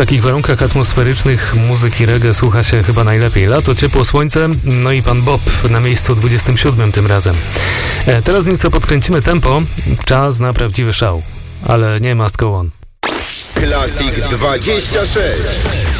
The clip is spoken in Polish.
takich warunkach atmosferycznych muzyki reggae słucha się chyba najlepiej. Lato, ciepło, słońce, no i pan Bob na miejscu 27 tym razem. Teraz nieco podkręcimy tempo, czas na prawdziwy szał, ale nie must go on. Classic 26.